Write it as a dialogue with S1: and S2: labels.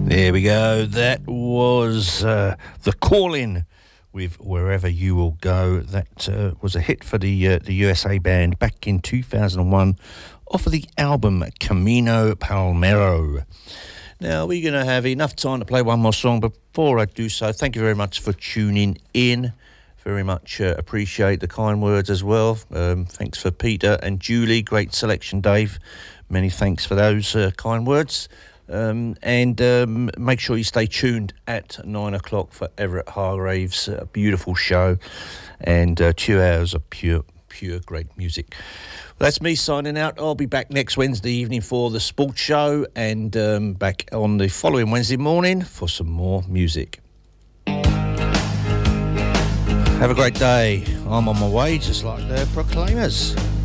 S1: There we go. That was The Call-In with Wherever You Will Go. That was a hit for the USA band back in 2001 off of the album Camino Palmero. Now, we're going to have enough time to play one more song. Before I do so, thank you very much for tuning in. Very much appreciate the kind words as well. Thanks for Peter and Julie. Great selection, Dave. Many thanks for those kind words. And make sure you stay tuned at 9 o'clock for Everett Hargraves' beautiful show and 2 hours of pure great music. Well, that's me signing out. I'll be back next Wednesday evening for the sports show and back on the following Wednesday morning for some more music. Have a great day. I'm on my way, just like the Proclaimers.